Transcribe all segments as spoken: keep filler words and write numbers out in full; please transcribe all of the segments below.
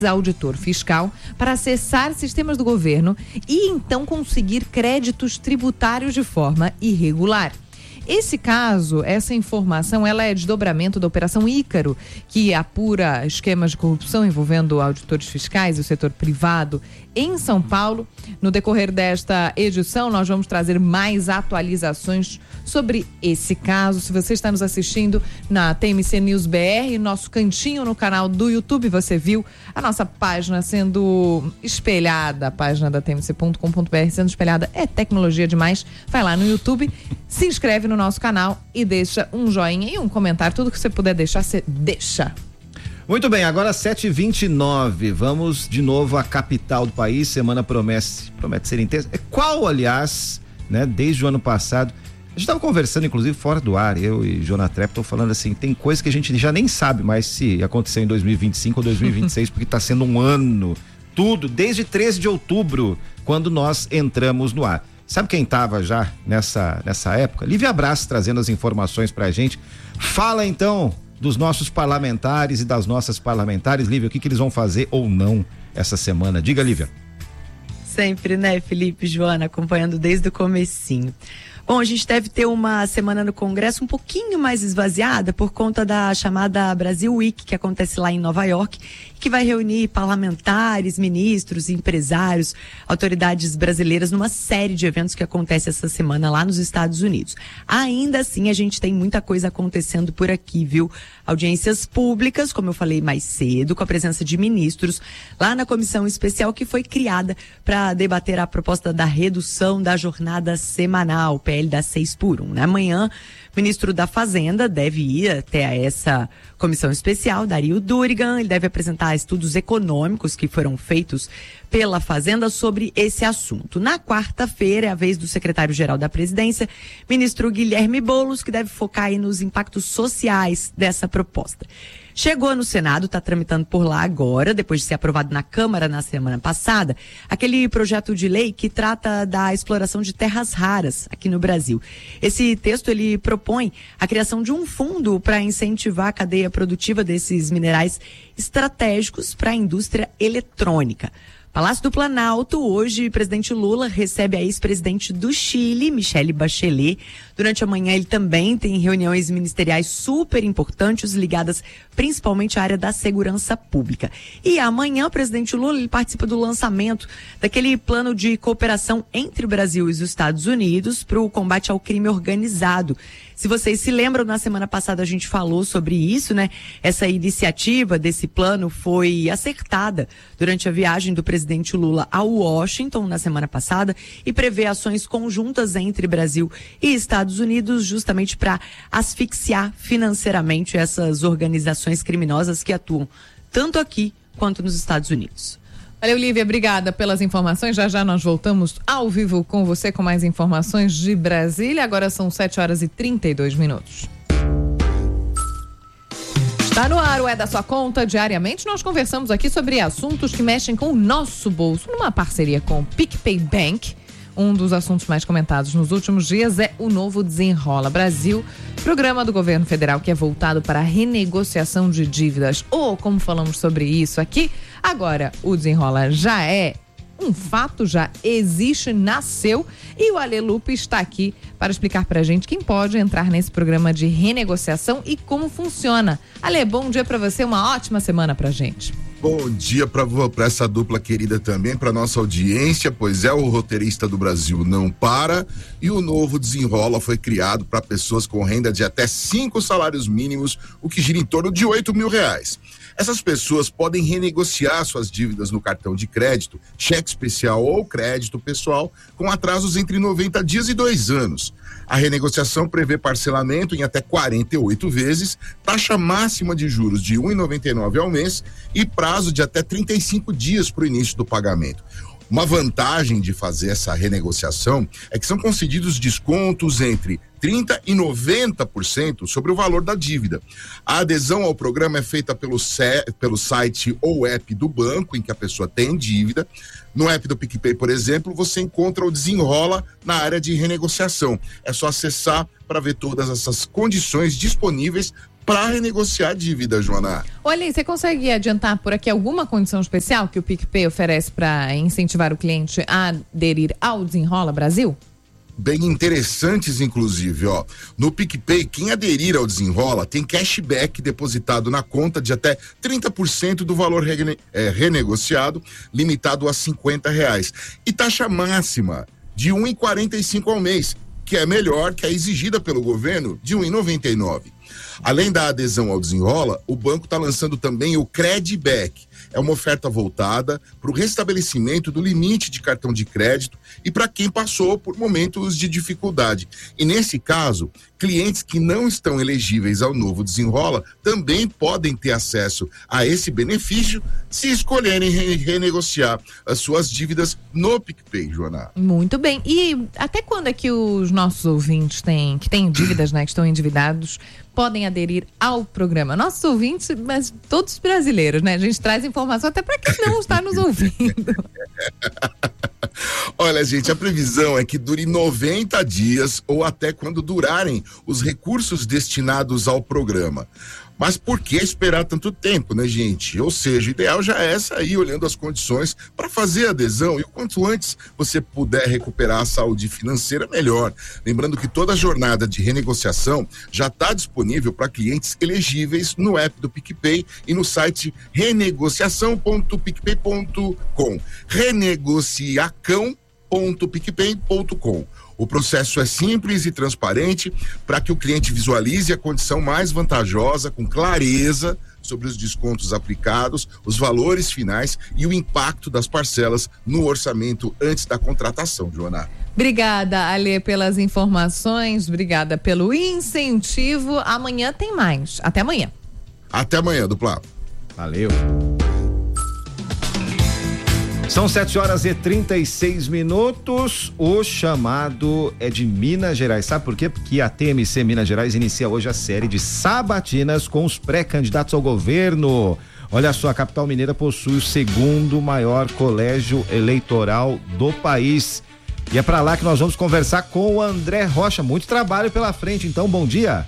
auditor fiscal para acessar sistemas do governo e então conseguir créditos tributários de forma irregular. Esse caso, essa informação, ela é desdobramento da Operação Ícaro, que apura esquemas de corrupção envolvendo auditores fiscais e o setor privado em São Paulo. No decorrer desta edição, nós vamos trazer mais atualizações sobre esse caso. Se você está nos assistindo na T M C News B R, nosso cantinho no canal do YouTube, você viu a nossa página sendo espelhada, a página da T M C ponto com ponto B R sendo espelhada. É tecnologia demais. Vai lá no YouTube, se inscreve no nosso canal e deixa um joinha e um comentário. Tudo que você puder deixar, você deixa. Muito bem, agora sete e vinte e nove, vamos de novo à capital do país. Semana promete, promete ser intensa. Qual, aliás, né, desde o ano passado, a gente estava conversando, inclusive, fora do ar, eu e Jonathan Trepp, tô falando assim, tem coisa que a gente já nem sabe mais se aconteceu em dois mil e vinte e cinco ou dois mil e vinte e seis, porque está sendo um ano, tudo, desde treze de outubro, quando nós entramos no ar. Sabe quem estava já nessa, nessa época? Lívia Brás trazendo as informações pra gente. Fala então dos nossos parlamentares e das nossas parlamentares. Lívia, o que que eles vão fazer ou não essa semana? Diga, Lívia. Sempre, né, Felipe e Joana, acompanhando desde o comecinho. Bom, a gente deve ter uma semana no Congresso um pouquinho mais esvaziada por conta da chamada Brasil Week, que acontece lá em Nova York, que vai reunir parlamentares, ministros, empresários, autoridades brasileiras numa série de eventos que acontece essa semana lá nos Estados Unidos. Ainda assim, a gente tem muita coisa acontecendo por aqui, viu? Audiências públicas, como eu falei mais cedo, com a presença de ministros, lá na comissão especial que foi criada para debater a proposta da redução da jornada semanal, P L da seis por um. Né? Amanhã, o ministro da Fazenda deve ir até a essa comissão especial, Dario Durigan. Ele deve apresentar estudos econômicos que foram feitos pela Fazenda sobre esse assunto. Na quarta-feira é a vez do secretário-geral da Presidência, ministro Guilherme Boulos, que deve focar aí nos impactos sociais dessa proposta. Chegou no Senado, está tramitando por lá agora, depois de ser aprovado na Câmara na semana passada, aquele projeto de lei que trata da exploração de terras raras aqui no Brasil. Esse texto, ele propõe a criação de um fundo para incentivar a cadeia produtiva desses minerais estratégicos para a indústria eletrônica. Palácio do Planalto, hoje, o presidente Lula recebe a ex-presidente do Chile, Michelle Bachelet. Durante a manhã, ele também tem reuniões ministeriais super importantes ligadas principalmente à área da segurança pública. E amanhã, o presidente Lula ele participa do lançamento daquele plano de cooperação entre o Brasil e os Estados Unidos para o combate ao crime organizado. Se vocês se lembram, na semana passada a gente falou sobre isso, né? Essa iniciativa desse plano foi acertada durante a viagem do presidente Lula a Washington na semana passada e prevê ações conjuntas entre Brasil e Estados Unidos justamente para asfixiar financeiramente essas organizações criminosas que atuam tanto aqui quanto nos Estados Unidos. Valeu, Lívia, obrigada pelas informações. Já já nós voltamos ao vivo com você com mais informações de Brasília. Agora são sete horas e trinta e dois minutos. Está no ar o É da Sua Conta. Diariamente nós conversamos aqui sobre assuntos que mexem com o nosso bolso, numa parceria com o PicPay Bank. Um dos assuntos mais comentados nos últimos dias é o novo Desenrola Brasil, programa do governo federal que é voltado para a renegociação de dívidas. Ou, como falamos sobre isso aqui, agora o Desenrola já é um fato, já existe, nasceu, e o Ale Lupe está aqui para explicar para a gente quem pode entrar nesse programa de renegociação e como funciona. Ale, bom dia para você, uma ótima semana para a gente. Bom dia para essa dupla querida também, para nossa audiência, pois é, o roteirista do Brasil não para e o novo Desenrola foi criado para pessoas com renda de até cinco salários mínimos, o que gira em torno de oito mil reais. Essas pessoas podem renegociar suas dívidas no cartão de crédito, cheque especial ou crédito pessoal com atrasos entre noventa dias e dois anos. A renegociação prevê parcelamento em até quarenta e oito vezes, taxa máxima de juros de um vírgula noventa e nove ao mês e prazo de até trinta e cinco dias para o início do pagamento. Uma vantagem de fazer essa renegociação é que são concedidos descontos entre trinta por cento e noventa por cento sobre o valor da dívida. A adesão ao programa é feita pelo, C- pelo site ou app do banco em que a pessoa tem dívida. No app do PicPay, por exemplo, você encontra o Desenrola na área de renegociação. É só acessar para ver todas essas condições disponíveis para renegociar a dívida, Joana. Olha, você consegue adiantar por aqui alguma condição especial que o PicPay oferece para incentivar o cliente a aderir ao Desenrola Brasil? Bem interessantes, inclusive, ó. No PicPay, quem aderir ao Desenrola tem cashback depositado na conta de até trinta por cento do valor rene- é, renegociado, limitado a cinquenta reais. E taxa máxima de um real e quarenta e cinco centavos ao mês, que é melhor que a exigida pelo governo de um real e noventa e nove centavos. Além da adesão ao Desenrola, o banco está lançando também o Credback. É uma oferta voltada para o restabelecimento do limite de cartão de crédito e para quem passou por momentos de dificuldade. E nesse caso, clientes que não estão elegíveis ao novo Desenrola também podem ter acesso a esse benefício se escolherem re- renegociar as suas dívidas no PicPay, Joana. Muito bem. E até quando é que os nossos ouvintes têm, que têm dívidas, né, que estão endividados, podem aderir ao programa? Nossos ouvintes, mas todos brasileiros, né? A gente traz informação até para quem não está nos ouvindo. Olha, gente, a previsão é que dure noventa dias ou até quando durarem os recursos destinados ao programa. Mas por que esperar tanto tempo, né, gente? Ou seja, o ideal já é sair olhando as condições para fazer a adesão, e o quanto antes você puder recuperar a saúde financeira, melhor. Lembrando que toda a jornada de renegociação já está disponível para clientes elegíveis no app do PicPay e no site renegociação ponto picpay ponto com. renegociacão ponto picpay ponto com. O processo é simples e transparente para que o cliente visualize a condição mais vantajosa com clareza sobre os descontos aplicados, os valores finais e o impacto das parcelas no orçamento antes da contratação, Joana. Obrigada, Alê, pelas informações, obrigada pelo incentivo. Amanhã tem mais. Até amanhã. Até amanhã, Dupla. Valeu. São sete horas e trinta e seis minutos. O chamado é de Minas Gerais. Sabe por quê? Porque a T M C Minas Gerais inicia hoje a série de sabatinas com os pré-candidatos ao governo. Olha só, a capital mineira possui o segundo maior colégio eleitoral do país. E é para lá que nós vamos conversar com o André Rocha. Muito trabalho pela frente, então bom dia.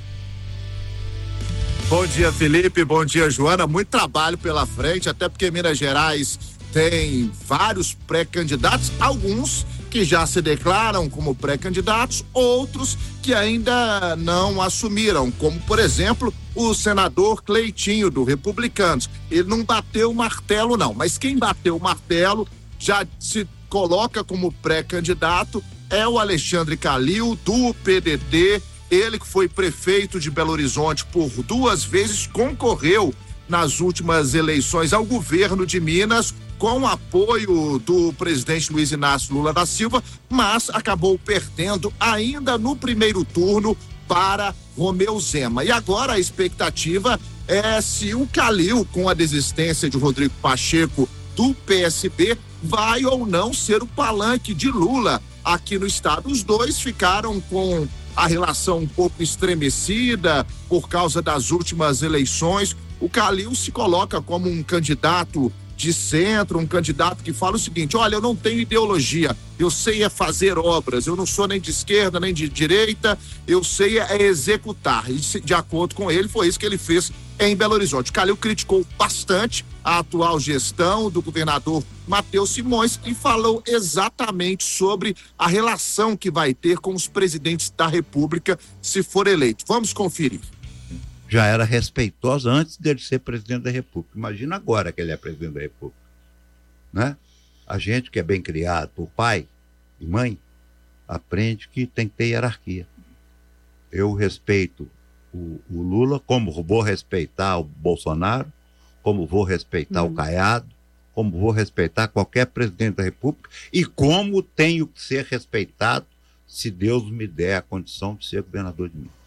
Bom dia, Felipe. Bom dia, Joana. Muito trabalho pela frente, até porque Minas Gerais tem vários pré-candidatos, alguns que já se declaram como pré-candidatos, outros que ainda não assumiram, como, por exemplo, o senador Cleitinho, do Republicanos. Ele não bateu o martelo, não, mas quem bateu o martelo já se coloca como pré-candidato é o Alexandre Calil, do P D T. Ele que foi prefeito de Belo Horizonte por duas vezes, concorreu nas últimas eleições ao governo de Minas, com o apoio do presidente Luiz Inácio Lula da Silva, mas acabou perdendo ainda no primeiro turno para Romeu Zema. E agora a expectativa é se o Calil, com a desistência de Rodrigo Pacheco do P S B, vai ou não ser o palanque de Lula aqui no estado. Os dois ficaram com a relação um pouco estremecida por causa das últimas eleições. O Calil se coloca como um candidato de centro, um candidato que fala o seguinte: olha, eu não tenho ideologia, eu sei é fazer obras, eu não sou nem de esquerda nem de direita, eu sei é executar. E de acordo com ele, foi isso que ele fez em Belo Horizonte. O Calil criticou bastante a atual gestão do governador Matheus Simões e falou exatamente sobre a relação que vai ter com os presidentes da República se for eleito. Vamos conferir. Já era respeitosa antes dele ser presidente da República. Imagina agora que ele é presidente da República, né? A gente que é bem criado por pai e mãe aprende que tem que ter hierarquia. Eu respeito o, o Lula, como vou respeitar o Bolsonaro, como vou respeitar hum. o Caiado, como vou respeitar qualquer presidente da República e como tenho que ser respeitado se Deus me der a condição de ser governador de Minas.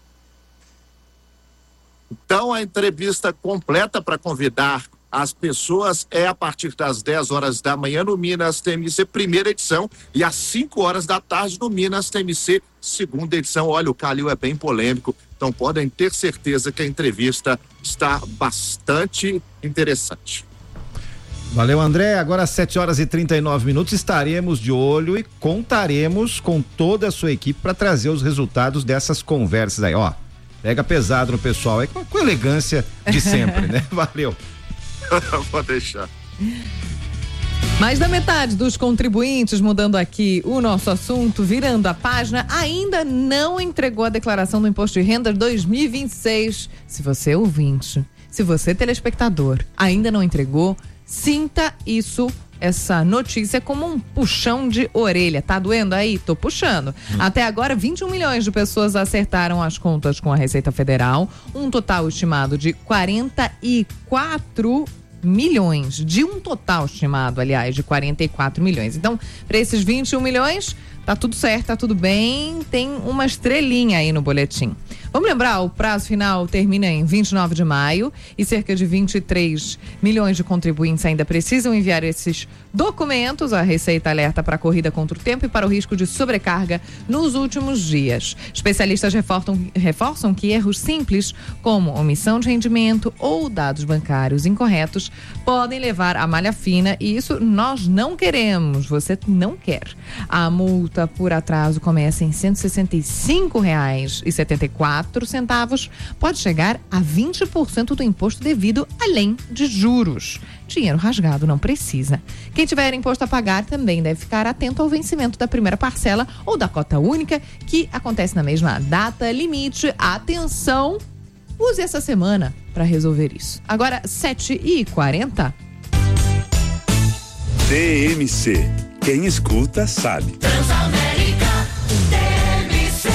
Então, a entrevista completa para convidar as pessoas é a partir das dez horas da manhã no Minas T M C, primeira edição, e às cinco horas da tarde no Minas T M C, segunda edição. Olha, o Calil é bem polêmico, então podem ter certeza que a entrevista está bastante interessante. Valeu, André. Agora às sete horas e trinta e nove minutos estaremos de olho e contaremos com toda a sua equipe para trazer os resultados dessas conversas aí, ó. pega pesado no pessoal, é com, com elegância de sempre, né? Valeu. Vou deixar. Mais da metade dos contribuintes, mudando aqui o nosso assunto, virando a página, ainda não entregou a declaração do Imposto de Renda dois mil e vinte e seis. Se você é ouvinte, se você é telespectador, ainda não entregou, sinta isso, essa notícia, como um puxão de orelha. Tá doendo aí? Tô puxando. Hum. Até agora, vinte e um milhões de pessoas acertaram as contas com a Receita Federal, um total estimado de quarenta e quatro milhões, de um total estimado, aliás, de quarenta e quatro milhões. Então, para esses vinte e um milhões, tá tudo certo, tá tudo bem, tem uma estrelinha aí no boletim. Vamos lembrar, o prazo final termina em vinte e nove de maio e cerca de vinte e três milhões de contribuintes ainda precisam enviar esses documentos. A Receita alerta para a corrida contra o tempo e para o risco de sobrecarga nos últimos dias. Especialistas reforçam, reforçam que erros simples, como omissão de rendimento ou dados bancários incorretos, podem levar à malha fina, e isso nós não queremos, você não quer. A multa por atraso começa em cento e sessenta e cinco reais e setenta e quatro centavos, pode chegar a vinte por cento do imposto devido, além de juros. Dinheiro rasgado não precisa. Quem tiver imposto a pagar também deve ficar atento ao vencimento da primeira parcela ou da cota única, que acontece na mesma data limite. Atenção, use essa semana para resolver isso. Agora, sete e quarenta. T M C. Quem escuta sabe. Transamérica T M C.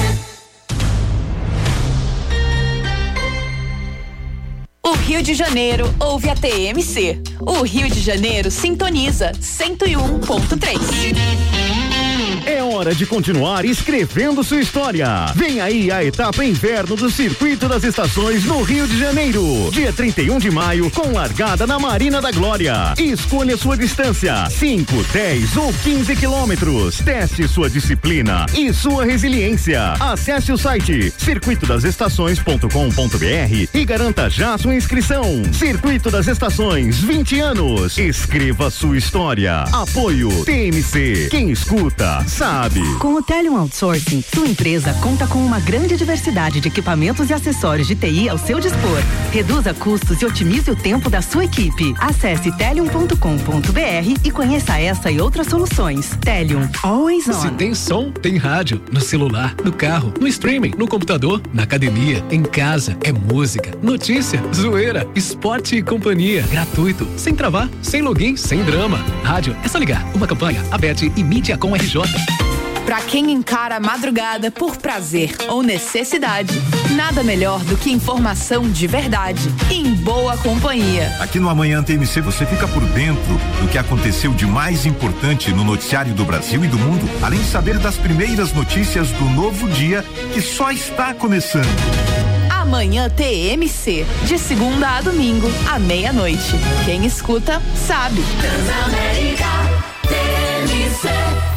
O Rio de Janeiro ouve a T M C. O Rio de Janeiro sintoniza cento e um ponto três. É hora de continuar escrevendo sua história. Vem aí a etapa inverno do Circuito das Estações no Rio de Janeiro. Dia trinta e um de maio, com largada na Marina da Glória. Escolha sua distância: cinco, dez ou quinze quilômetros. Teste sua disciplina e sua resiliência. Acesse o site circuito das estações ponto com ponto b r e garanta já sua inscrição. Circuito das Estações, vinte anos. Escreva sua história. Apoio T M C. Quem escuta sabe. Com o Telium Outsourcing, sua empresa conta com uma grande diversidade de equipamentos e acessórios de T I ao seu dispor. Reduza custos e otimize o tempo da sua equipe. Acesse telium ponto com ponto b r e conheça essa e outras soluções. Telium, always on. Se tem som, tem rádio. No celular, no carro, no streaming, no computador, na academia, em casa. É música, notícia, zoeira, esporte e companhia. Gratuito, sem travar, sem login, sem drama. Rádio, é só ligar. Uma campanha, a B E T e Mídia com R J. Pra quem encara a madrugada por prazer ou necessidade, nada melhor do que informação de verdade, em boa companhia. Aqui no Amanhã T M C você fica por dentro do que aconteceu de mais importante no noticiário do Brasil e do mundo, além de saber das primeiras notícias do novo dia que só está começando. Amanhã T M C, de segunda a domingo, à meia-noite. Quem escuta, sabe. Transamérica T M C.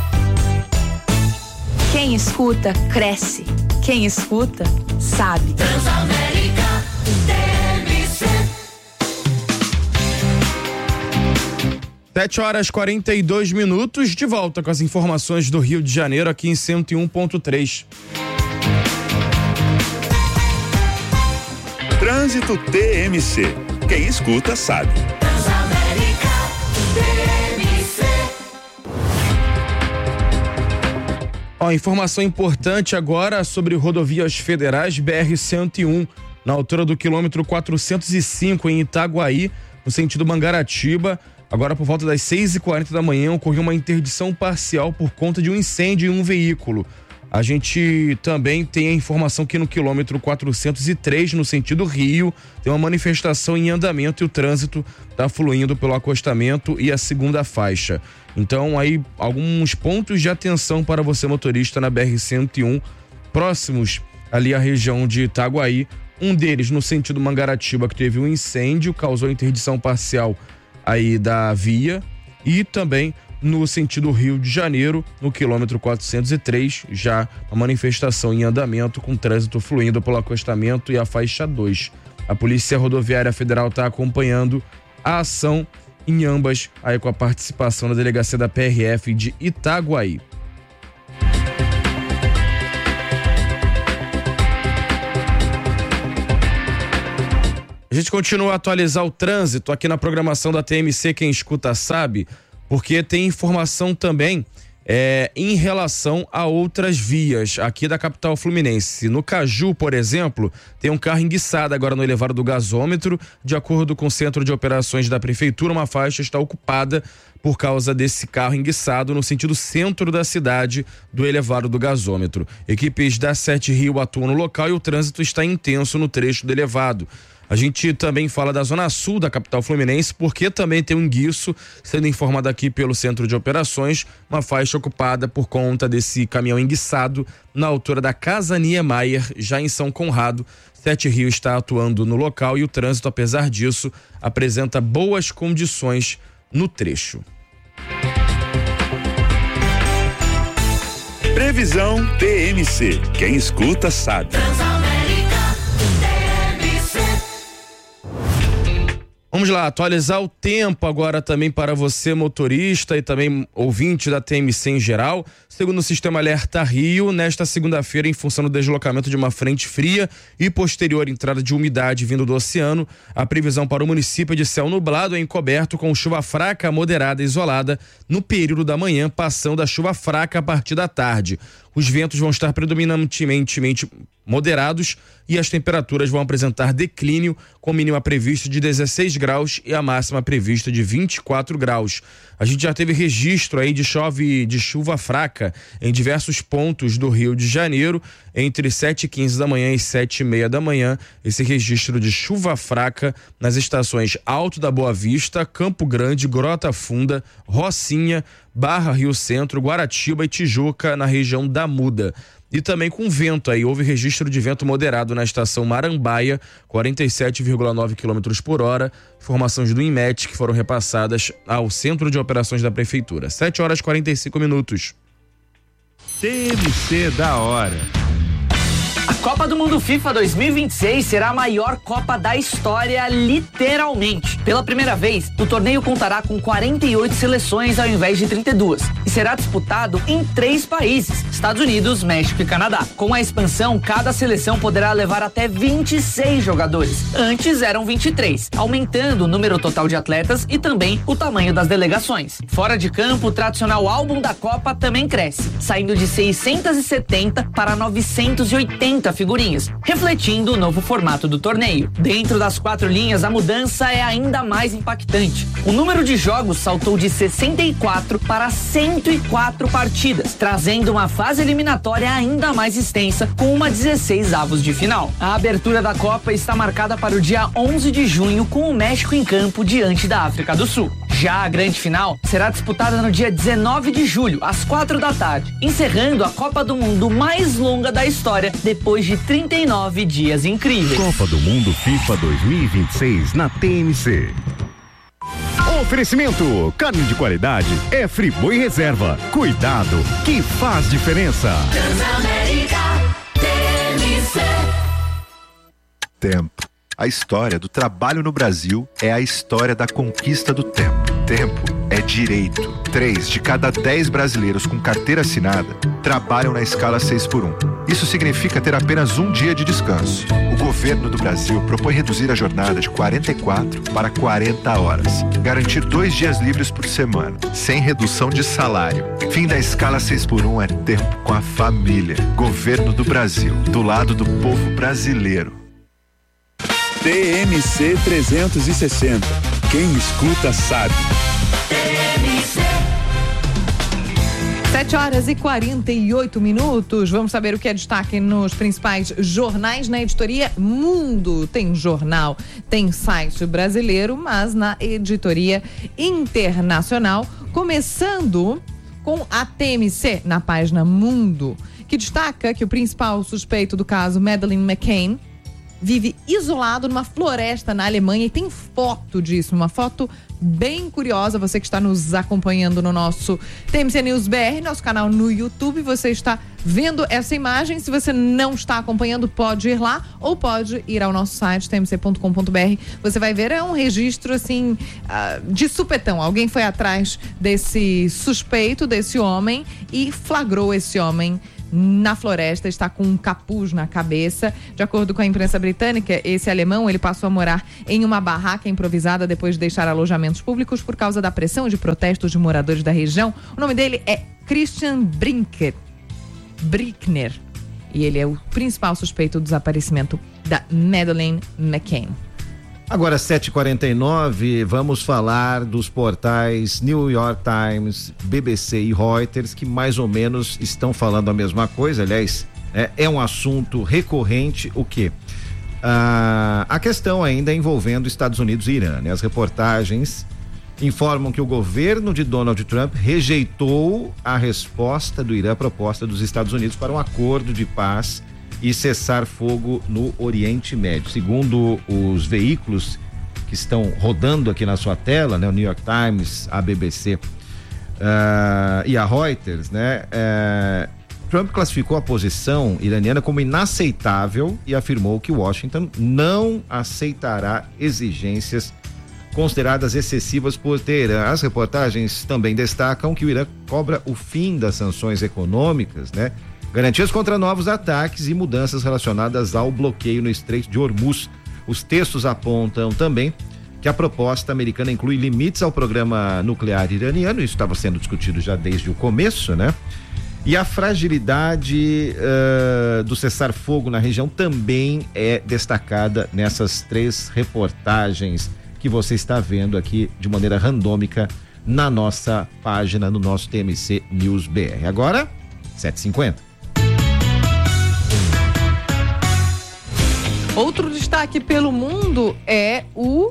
Quem escuta, cresce. Quem escuta, sabe. Transamérica T M C. sete horas e quarenta e dois minutos, de volta com as informações do Rio de Janeiro aqui em cento e um ponto três. Trânsito T M C. Quem escuta sabe. Transamérica T M C. Ó, informação importante agora sobre rodovias federais B R cento e um, na altura do quilômetro quatrocentos e cinco, em Itaguaí, no sentido Mangaratiba. Agora, por volta das seis e quarenta da manhã, ocorreu uma interdição parcial por conta de um incêndio em um veículo. A gente também tem a informação que no quilômetro quatrocentos e três, no sentido Rio, tem uma manifestação em andamento e o trânsito está fluindo pelo acostamento e a segunda faixa. Então, aí, alguns pontos de atenção para você, motorista, na B R cento e um, próximos ali à região de Itaguaí. Um deles no sentido Mangaratiba, que teve um incêndio, causou interdição parcial aí da via, e também no sentido Rio de Janeiro, no quilômetro quatrocentos e três, já a manifestação em andamento, com trânsito fluindo pelo acostamento e a faixa dois. A Polícia Rodoviária Federal está acompanhando a ação em ambas, aí com a participação da Delegacia da P R F de Itaguaí. A gente continua a atualizar o trânsito aqui na programação da T M C, quem escuta sabe, porque tem informação também é, em relação a outras vias aqui da capital fluminense. No Caju, por exemplo, tem um carro enguiçado agora no elevado do gasômetro. De acordo com o Centro de Operações da Prefeitura, uma faixa está ocupada por causa desse carro enguiçado no sentido centro da cidade do elevado do gasômetro. Equipes da Sete Rio atuam no local e o trânsito está intenso no trecho do elevado. A gente também fala da zona sul da capital fluminense, porque também tem um enguiço, sendo informado aqui pelo Centro de Operações, uma faixa ocupada por conta desse caminhão enguiçado na altura da Casa Niemeyer, já em São Conrado. Sete Rio está atuando no local e o trânsito, apesar disso, apresenta boas condições no trecho. Previsão T M C. Quem escuta sabe. Vamos lá, atualizar o tempo agora também para você, motorista e também ouvinte da T M C em geral. Segundo o Sistema Alerta Rio, nesta segunda-feira, em função do deslocamento de uma frente fria e posterior entrada de umidade vindo do oceano, a previsão para o município é de céu nublado e encoberto com chuva fraca, moderada e isolada no período da manhã, passando a chuva fraca a partir da tarde. Os ventos vão estar predominantemente moderados e as temperaturas vão apresentar declínio, com mínima prevista de dezesseis graus e a máxima prevista de vinte e quatro graus. A gente já teve registro aí de chove, de chuva fraca em diversos pontos do Rio de Janeiro, entre sete e quinze da manhã e sete e meia da manhã. Esse registro de chuva fraca nas estações Alto da Boa Vista, Campo Grande, Grota Funda, Rocinha, Barra Rio Centro, Guaratiba e Tijuca, na região da Muda. E também com vento aí, houve registro de vento moderado na estação Marambaia, quarenta e sete vírgula nove quilômetros por hora. Informações do INMET que foram repassadas ao Centro de Operações da Prefeitura. sete horas e quarenta e cinco minutos. T M C da hora. A Copa do Mundo FIFA dois mil e vinte e seis será a maior Copa da história, literalmente. Pela primeira vez, o torneio contará com quarenta e oito seleções ao invés de trinta e duas e será disputado em três países: Estados Unidos, México e Canadá. Com a expansão, cada seleção poderá levar até vinte e seis jogadores. Antes eram vinte e três, aumentando o número total de atletas e também o tamanho das delegações. Fora de campo, o tradicional álbum da Copa também cresce, saindo de seiscentos e setenta para novecentos e oitenta figurinhas, refletindo o novo formato do torneio. Dentro das quatro linhas, a mudança é ainda mais impactante. O número de jogos saltou de sessenta e quatro para cento e quatro partidas, trazendo uma fase eliminatória ainda mais extensa, com uma dezesseis avos de final. A abertura da Copa está marcada para o dia onze de junho, com o México em campo diante da África do Sul. Já a grande final será disputada no dia dezenove de julho, às quatro da tarde, encerrando a Copa do Mundo mais longa da história, depois de trinta e nove dias incríveis. Copa do Mundo FIFA dois mil e vinte e seis na T M C. Oferecimento: carne de qualidade é Friboi Reserva. Cuidado que faz diferença. Tempo. A história do trabalho no Brasil é a história da conquista do tempo. Tempo é direito. Três de cada dez brasileiros com carteira assinada trabalham na escala seis por um. Isso significa ter apenas um dia de descanso. O governo do Brasil propõe reduzir a jornada de quarenta e quatro para quarenta horas. Garantir dois dias livres por semana, sem redução de salário. Fim da escala seis por um é tempo com a família. Governo do Brasil, do lado do povo brasileiro. T M C trezentos e sessenta. Quem escuta sabe. sete horas e quarenta e oito minutos. Vamos saber o que é destaque nos principais jornais. Na editoria Mundo tem jornal, tem site brasileiro, mas na editoria internacional, começando com a T M C na página Mundo, que destaca que o principal suspeito do caso Madeleine McCann vive isolado numa floresta na Alemanha, e tem foto disso, uma foto bem curiosa. Você que está nos acompanhando no nosso T M C News B R, nosso canal no YouTube, você está vendo essa imagem. Se você não está acompanhando, pode ir lá ou pode ir ao nosso site t m c ponto com ponto b r. Você vai ver, é um registro assim de supetão. Alguém foi atrás desse suspeito, desse homem, e flagrou esse homem na floresta, está com um capuz na cabeça. De acordo com a imprensa britânica, esse alemão ele passou a morar em uma barraca improvisada depois de deixar alojamentos públicos por causa da pressão de protestos de moradores da região. O nome dele é Christian Brinker, Brickner e ele é o principal suspeito do desaparecimento da Madeleine McCann. Agora, sete e quarenta e nove, vamos falar dos portais New York Times, B B C e Reuters, que mais ou menos estão falando a mesma coisa. Aliás, é, é um assunto recorrente, o quê? Ah, a questão ainda envolvendo Estados Unidos e Irã, né? As reportagens informam que o governo de Donald Trump rejeitou a resposta do Irã à proposta dos Estados Unidos para um acordo de paz e cessar fogo no Oriente Médio. Segundo os veículos que estão rodando aqui na sua tela, né, o New York Times, a B B C uh, e a Reuters, né, uh, Trump classificou a posição iraniana como inaceitável e afirmou que Washington não aceitará exigências consideradas excessivas por Teherã. As reportagens também destacam que o Irã cobra o fim das sanções econômicas, né, garantias contra novos ataques e mudanças relacionadas ao bloqueio no Estreito de Hormuz. Os textos apontam também que a proposta americana inclui limites ao programa nuclear iraniano, isso estava sendo discutido já desde o começo, né? E a fragilidade uh, do cessar-fogo na região também é destacada nessas três reportagens que você está vendo aqui de maneira randômica na nossa página, no nosso T M C News B R. Agora, sete e cinquenta. Outro destaque pelo mundo é o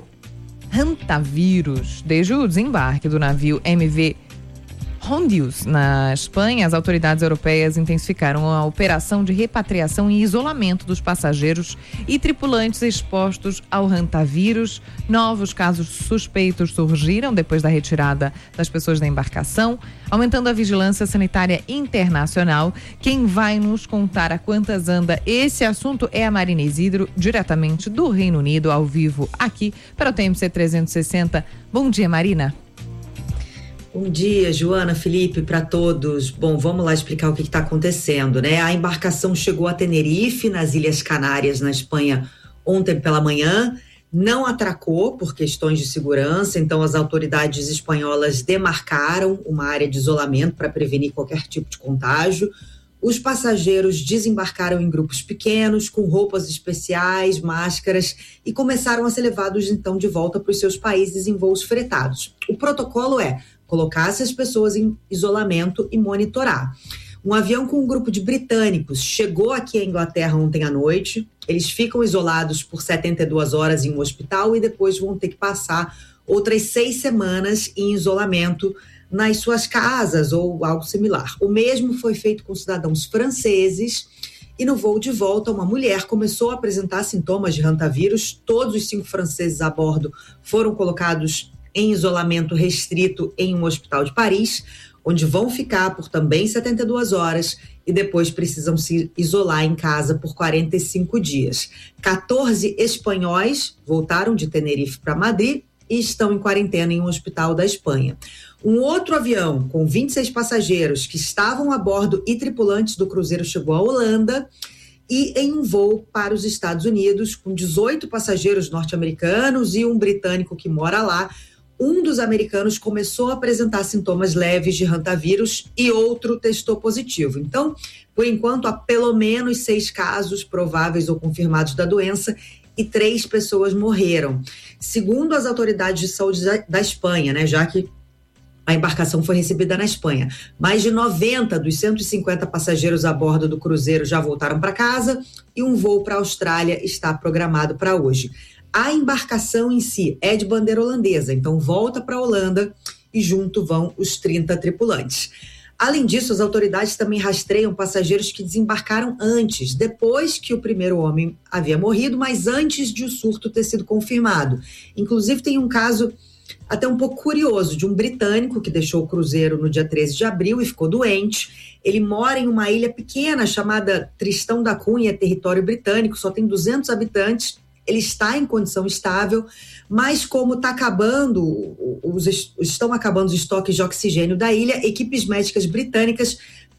hantavírus. Desde o desembarque do navio M V Hondius na Espanha, as autoridades europeias intensificaram a operação de repatriação e isolamento dos passageiros e tripulantes expostos ao hantavírus. Novos casos suspeitos surgiram depois da retirada das pessoas da embarcação, aumentando a vigilância sanitária internacional. Quem vai nos contar a quantas anda esse assunto é a Marina Isidro, diretamente do Reino Unido, ao vivo aqui para o T M C trezentos e sessenta. Bom dia, Marina. Bom dia, Joana, Felipe, para todos. Bom, vamos lá explicar o que está acontecendo, né? A embarcação chegou a Tenerife, nas Ilhas Canárias, na Espanha, ontem pela manhã. Não atracou por questões de segurança, então as autoridades espanholas demarcaram uma área de isolamento para prevenir qualquer tipo de contágio. Os passageiros desembarcaram em grupos pequenos, com roupas especiais, máscaras, e começaram a ser levados então de volta para os seus países em voos fretados. O protocolo é colocar essas pessoas em isolamento e monitorar. Um avião com um grupo de britânicos chegou aqui à Inglaterra ontem à noite. Eles ficam isolados por setenta e duas horas em um hospital e depois vão ter que passar outras seis semanas em isolamento nas suas casas ou algo similar. O mesmo foi feito com cidadãos franceses. E no voo de volta, uma mulher começou a apresentar sintomas de hantavírus. Todos os cinco franceses a bordo foram colocados em isolamento restrito em um hospital de Paris, onde vão ficar por também setenta e duas horas e depois precisam se isolar em casa por quarenta e cinco dias. quatorze espanhóis voltaram de Tenerife para Madrid e estão em quarentena em um hospital da Espanha. Um outro avião com vinte e seis passageiros que estavam a bordo e tripulantes do cruzeiro chegou à Holanda e em um voo para os Estados Unidos com dezoito passageiros norte-americanos e um britânico que mora lá. Um dos americanos começou a apresentar sintomas leves de hantavírus e outro testou positivo. Então, por enquanto, há pelo menos seis casos prováveis ou confirmados da doença e três pessoas morreram. Segundo as autoridades de saúde da Espanha, né, já que a embarcação foi recebida na Espanha, mais de noventa dos cento e cinquenta passageiros a bordo do cruzeiro já voltaram para casa e um voo para a Austrália está programado para hoje. A embarcação em si é de bandeira holandesa, então volta para a Holanda e junto vão os trinta tripulantes. Além disso, as autoridades também rastreiam passageiros que desembarcaram antes, depois que o primeiro homem havia morrido, mas antes de o surto ter sido confirmado. Inclusive, tem um caso até um pouco curioso de um britânico que deixou o cruzeiro no dia treze de abril e ficou doente. Ele mora em uma ilha pequena chamada Tristão da Cunha, território britânico, só tem duzentos habitantes. Ele está em condição estável, mas como está acabando, os, estão acabando os estoques de oxigênio da ilha, equipes médicas britânicas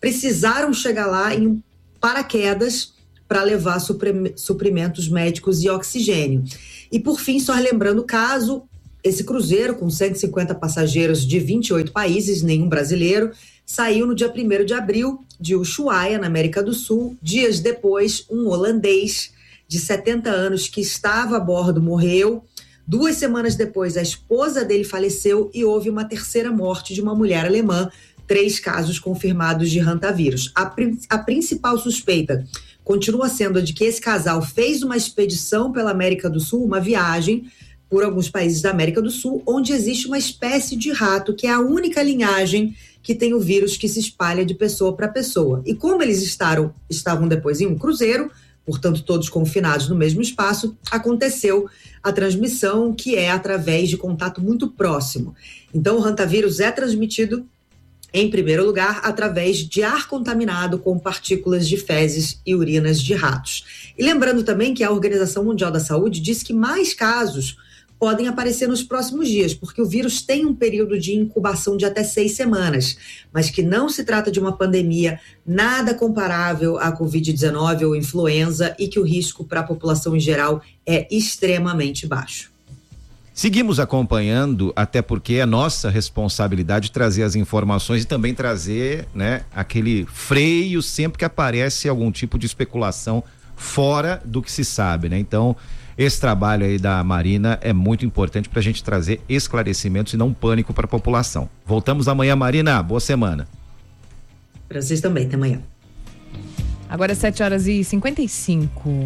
precisaram chegar lá em paraquedas para levar supre- suprimentos médicos e oxigênio. E por fim, só lembrando o caso, esse cruzeiro com cento e cinquenta passageiros de vinte e oito países, nenhum brasileiro, saiu no dia primeiro de abril de Ushuaia, na América do Sul. Dias depois, um holandês de setenta anos que estava a bordo morreu. Duas semanas depois, a esposa dele faleceu e houve uma terceira morte de uma mulher alemã. Três casos confirmados de hantavírus. A, prin- a principal suspeita continua sendo a de que esse casal fez uma expedição pela América do Sul, uma viagem por alguns países da América do Sul, onde existe uma espécie de rato, que é a única linhagem que tem o vírus que se espalha de pessoa para pessoa. E como eles estaram, estavam depois em um cruzeiro, portanto todos confinados no mesmo espaço, aconteceu a transmissão, que é através de contato muito próximo. Então o hantavírus é transmitido, em primeiro lugar, através de ar contaminado com partículas de fezes e urinas de ratos. E lembrando também que a Organização Mundial da Saúde diz que mais casos podem aparecer nos próximos dias, porque o vírus tem um período de incubação de até seis semanas, mas que não se trata de uma pandemia nada comparável à covid dezenove ou influenza e que o risco para a população em geral é extremamente baixo. Seguimos acompanhando, até porque é nossa responsabilidade trazer as informações e também trazer, né, aquele freio sempre que aparece algum tipo de especulação fora do que se sabe, né? Então, esse trabalho aí da Marina é muito importante para a gente trazer esclarecimentos e não pânico para a população. Voltamos amanhã, Marina. Boa semana. Para vocês também, até amanhã. Agora é sete horas e cinquenta e cinco.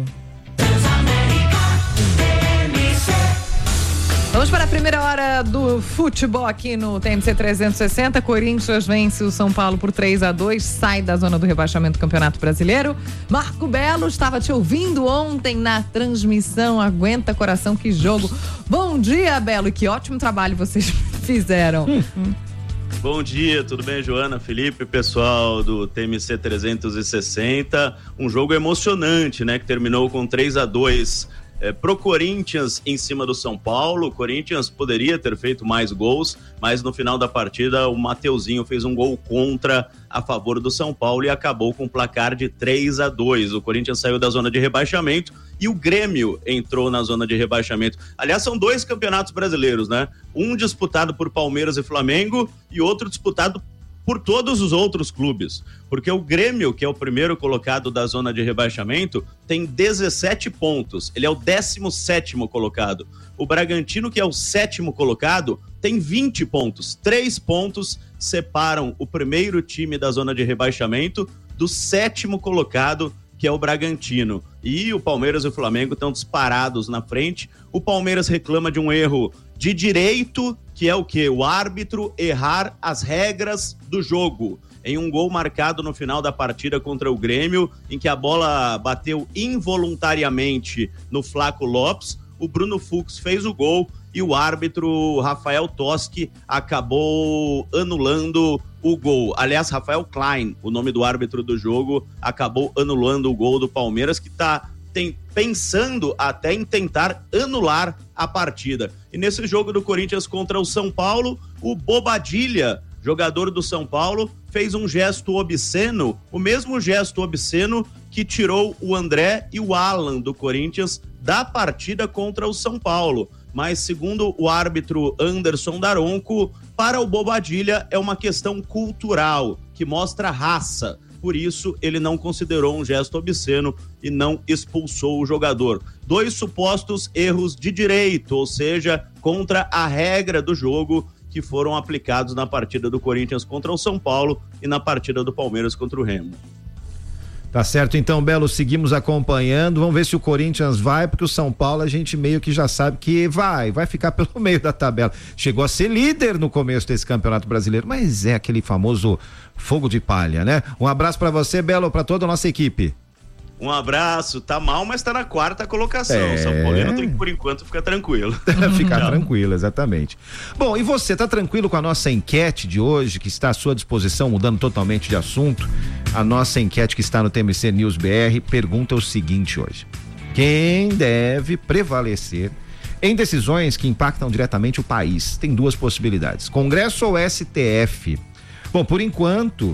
Vamos para a primeira hora do futebol aqui no T M C trezentos e sessenta. Corinthians vence o São Paulo por três a dois, sai da zona do rebaixamento do Campeonato Brasileiro. Marco Belo, estava te ouvindo ontem na transmissão. Aguenta coração, que jogo. Bom dia, Belo, e que ótimo trabalho vocês fizeram. Bom dia, tudo bem, Joana, Felipe, pessoal do T M C trezentos e sessenta. Um jogo emocionante, né, que terminou com três a dois É, pro Corinthians em cima do São Paulo. O Corinthians poderia ter feito mais gols, mas no final da partida o Mateuzinho fez um gol contra a favor do São Paulo e acabou com um placar de três a dois. O Corinthians saiu da zona de rebaixamento e o Grêmio entrou na zona de rebaixamento. Aliás, são dois campeonatos brasileiros, né? Um disputado por Palmeiras e Flamengo e outro disputado por todos os outros clubes, porque o Grêmio, que é o primeiro colocado da zona de rebaixamento, tem dezessete pontos, ele é o décimo sétimo colocado. O Bragantino, que é o sétimo colocado, tem vinte pontos, três pontos separam o primeiro time da zona de rebaixamento do sétimo colocado, que é o Bragantino. E o Palmeiras e o Flamengo estão disparados na frente. O Palmeiras reclama de um erro de direito, que é o quê? O árbitro errar as regras do jogo. Em um gol marcado no final da partida contra o Grêmio, em que a bola bateu involuntariamente no Flaco Lopes, o Bruno Fux fez o gol e o árbitro Rafael Toschi acabou anulando o gol. Aliás, Rafael Klein, o nome do árbitro do jogo, acabou anulando o gol do Palmeiras, que está pensando até em tentar anular a partida. E nesse jogo do Corinthians contra o São Paulo, o Bobadilha, jogador do São Paulo, fez um gesto obsceno, o mesmo gesto obsceno que tirou o André e o Alan do Corinthians da partida contra o São Paulo. Mas, segundo o árbitro Anderson Daronco, para o Bobadilha é uma questão cultural, que mostra raça. Por isso, ele não considerou um gesto obsceno e não expulsou o jogador. Dois supostos erros de direito, ou seja, contra a regra do jogo, que foram aplicados na partida do Corinthians contra o São Paulo e na partida do Palmeiras contra o Remo. Tá certo, então, Belo, seguimos acompanhando, vamos ver se o Corinthians vai, porque o São Paulo a gente meio que já sabe que vai, vai ficar pelo meio da tabela. Chegou a ser líder no começo desse Campeonato Brasileiro, mas é aquele famoso fogo de palha, né? Um abraço pra você, Belo, pra toda a nossa equipe. Um abraço, tá mal, mas tá na quarta colocação. É... São Paulino tem que, por enquanto, ficar tranquilo. Ficar tranquilo, exatamente. Bom, e você, tá tranquilo com a nossa enquete de hoje, que está à sua disposição, mudando totalmente de assunto? A nossa enquete que está no T M C News B R pergunta o seguinte hoje: quem deve prevalecer em decisões que impactam diretamente o país? Tem duas possibilidades: Congresso ou S T F? Bom, por enquanto,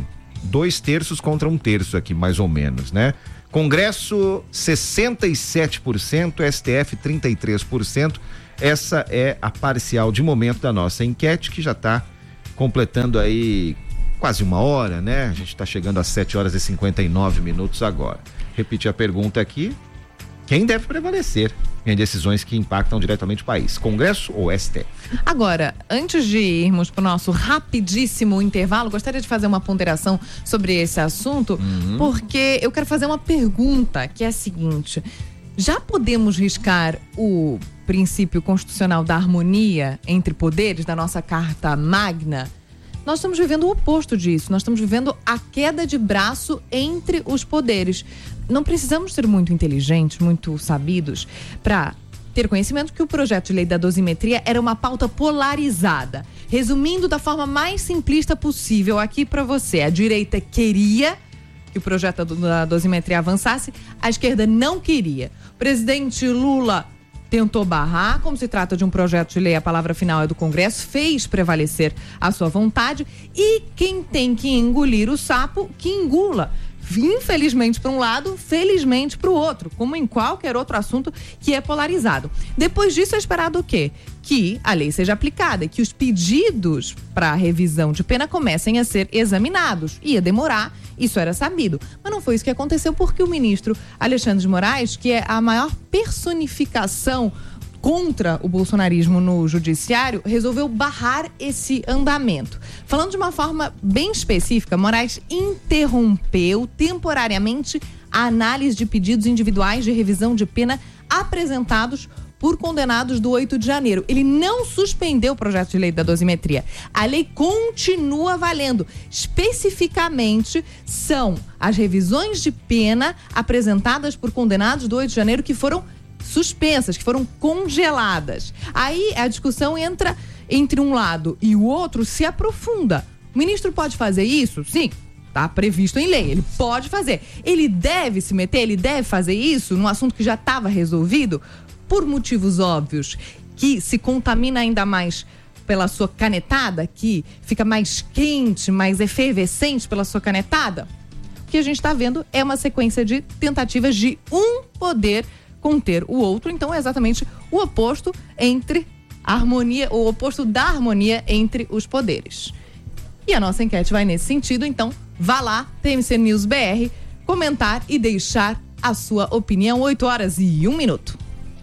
dois terços contra um terço aqui, mais ou menos, né? Congresso sessenta e sete por cento, S T F trinta e três por cento. Essa é a parcial de momento da nossa enquete, que já está completando aí quase uma hora, né? A gente está chegando às sete horas e cinquenta e nove minutos agora. Repetir a pergunta aqui: quem deve prevalecer em decisões que impactam diretamente o país, Congresso ou S T F? Agora, antes de irmos para o nosso rapidíssimo intervalo, gostaria de fazer uma ponderação sobre esse assunto, uhum. porque eu quero fazer uma pergunta, que é a seguinte: já podemos riscar o princípio constitucional da harmonia entre poderes da nossa Carta Magna? Nós estamos vivendo o oposto disso, nós estamos vivendo a queda de braço entre os poderes. Não precisamos ser muito inteligentes, muito sabidos, para ter conhecimento que o projeto de lei da dosimetria era uma pauta polarizada. Resumindo da forma mais simplista possível aqui para você, a direita queria que o projeto da dosimetria avançasse, a esquerda não queria. O presidente Lula tentou barrar, como se trata de um projeto de lei, a palavra final é do Congresso, fez prevalecer a sua vontade, e quem tem que engolir o sapo, que engula. Infelizmente para um lado, felizmente para o outro, como em qualquer outro assunto que é polarizado. Depois disso é esperado o quê? Que a lei seja aplicada e que os pedidos para a revisão de pena comecem a ser examinados. Ia demorar, isso era sabido. Mas não foi isso que aconteceu, porque o ministro Alexandre de Moraes, que é a maior personificação contra o bolsonarismo no judiciário, resolveu barrar esse andamento. Falando de uma forma bem específica, Moraes interrompeu temporariamente a análise de pedidos individuais de revisão de pena apresentados por condenados do oito de janeiro. Ele não suspendeu o projeto de lei da dosimetria. A lei continua valendo. Especificamente, são as revisões de pena apresentadas por condenados do oito de janeiro que foram suspensas, que foram congeladas. Aí a discussão entra entre um lado e o outro, se aprofunda. O ministro pode fazer isso? Sim, está previsto em lei, ele pode fazer. Ele deve se meter, ele deve fazer isso num assunto que já estava resolvido? Por motivos óbvios, que se contamina ainda mais pela sua canetada, que fica mais quente, mais efervescente pela sua canetada? O que a gente está vendo é uma sequência de tentativas de um poder conter o outro, então é exatamente o oposto entre a harmonia, o oposto da harmonia entre os poderes. E a nossa enquete vai nesse sentido, então vá lá, T M C News B R, comentar e deixar a sua opinião. oito horas e um minuto.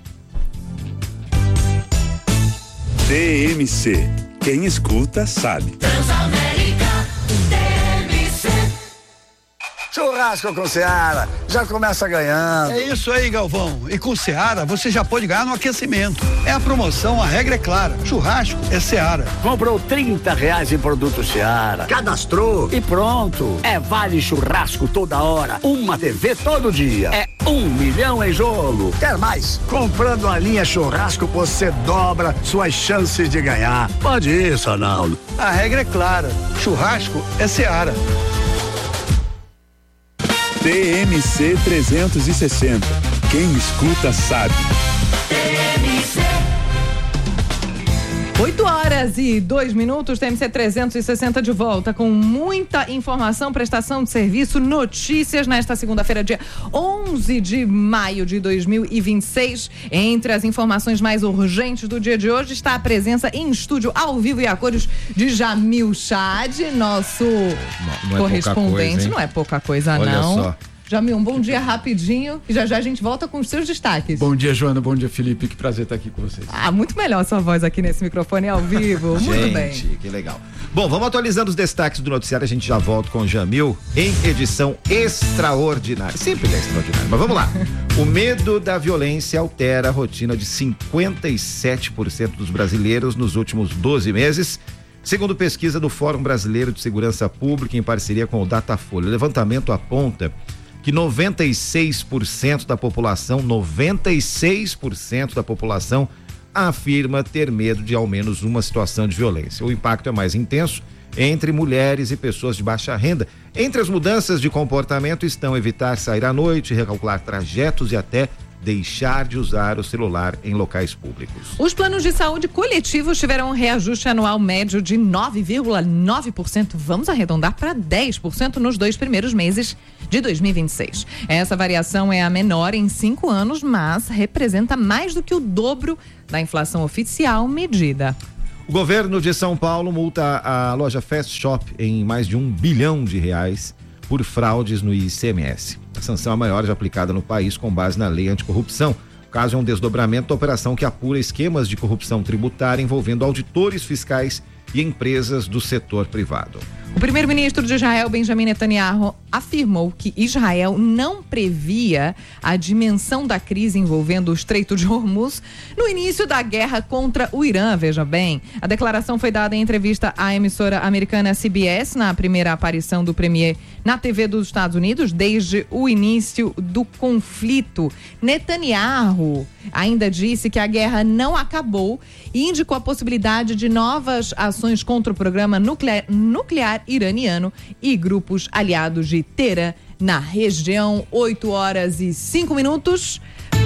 T M C, quem escuta sabe. Transamérica, T M C. Churrasco com Seara, já começa ganhando. É isso aí, Galvão. E com Seara, você já pode ganhar no aquecimento. É a promoção, a regra é clara. Churrasco é Seara. Comprou trinta reais em produto Seara, cadastrou e pronto. É vale churrasco toda hora, uma T V todo dia. É um milhão em jogo. Quer mais? Comprando a linha churrasco, você dobra suas chances de ganhar. Pode ir, Sanaldo. A regra é clara. Churrasco é Seara. T M C trezentos e sessenta. Quem escuta sabe. oito horas e dois minutos, T M C trezentos e sessenta de volta com muita informação, prestação de serviço, notícias nesta segunda-feira, dia onze de maio de dois mil e vinte e seis. Entre as informações mais urgentes do dia de hoje está a presença em estúdio ao vivo e a cores de Jamil Chad, nosso não, não correspondente. É não é pouca coisa, Olha não. Só. Jamil, um bom dia rapidinho e já já a gente volta com os seus destaques. Bom dia, Joana, bom dia, Felipe, que prazer estar aqui com vocês. Ah, muito melhor sua voz aqui nesse microfone ao vivo, muito gente, bem. Gente, que legal. Bom, vamos atualizando os destaques do noticiário, a gente já volta com o Jamil em edição extraordinária. Sempre é extraordinário, mas vamos lá. O medo da violência altera a rotina de cinquenta e sete por cento dos brasileiros nos últimos doze meses, segundo pesquisa do Fórum Brasileiro de Segurança Pública em parceria com o Datafolha. O levantamento aponta que noventa e seis por cento da população, noventa e seis por cento da população afirma ter medo de ao menos uma situação de violência. O impacto é mais intenso entre mulheres e pessoas de baixa renda. Entre as mudanças de comportamento estão evitar sair à noite, recalcular trajetos e até deixar de usar o celular em locais públicos. Os planos de saúde coletivos tiveram um reajuste anual médio de nove vírgula nove por cento, vamos arredondar para dez por cento nos dois primeiros meses de dois mil e vinte e seis. Essa variação é a menor em cinco anos, mas representa mais do que o dobro da inflação oficial medida. O governo de São Paulo multa a loja Fast Shop em mais de um bilhão de reais por fraudes no I C M S. A sanção é a maior já aplicada no país com base na lei anticorrupção. O caso é um desdobramento da operação que apura esquemas de corrupção tributária envolvendo auditores fiscais e empresas do setor privado. O primeiro-ministro de Israel, Benjamin Netanyahu, afirmou que Israel não previa a dimensão da crise envolvendo o Estreito de Hormuz no início da guerra contra o Irã, veja bem. A declaração foi dada em entrevista à emissora americana C B S na primeira aparição do premier na T V dos Estados Unidos desde o início do conflito. Netanyahu ainda disse que a guerra não acabou e indicou a possibilidade de novas ações contra o programa nuclear, nuclear iraniano e grupos aliados de Teherã na região. Oito horas e cinco minutos.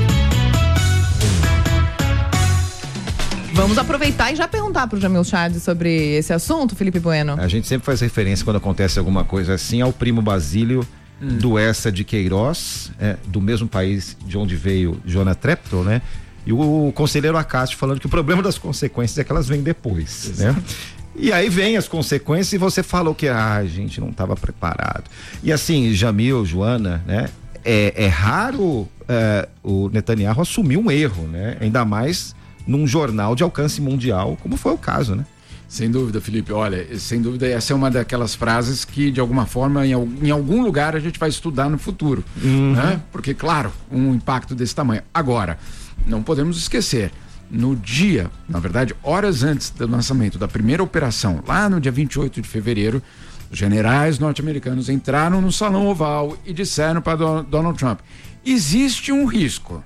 Vamos aproveitar e já perguntar para o Jamil Chad sobre esse assunto, Felipe Bueno. A gente sempre faz referência quando acontece alguma coisa assim ao primo Basílio hum. do Essa de Queiroz, é, do mesmo país de onde veio Jonah Trepton, né? E o conselheiro Acácio falando que o problema das consequências é que elas vêm depois, Exato. né? E aí vem as consequências e você falou que ah, a gente não estava preparado. E assim, Jamil, Joana, né? É, é raro é, o Netanyahu assumir um erro, né? Ainda mais num jornal de alcance mundial, como foi o caso, né? Sem dúvida, Felipe. Olha, sem dúvida, essa é uma daquelas frases que, de alguma forma, em, em algum lugar a gente vai estudar no futuro, uhum. né? Porque, claro, um impacto desse tamanho. Agora, não podemos esquecer, no dia, na verdade, horas antes do lançamento da primeira operação, lá no dia vinte e oito de fevereiro, os generais norte-americanos entraram no Salão Oval e disseram para Donald Trump: existe um risco.